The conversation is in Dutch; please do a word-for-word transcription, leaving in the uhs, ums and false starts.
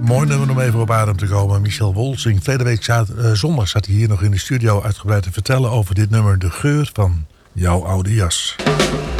Mooi nummer om even op adem te komen. Michel Wolsing. Verleden week zat, uh, zondag zat hij hier nog in de studio uitgebreid te vertellen over dit nummer. De geur van jouw oude jas.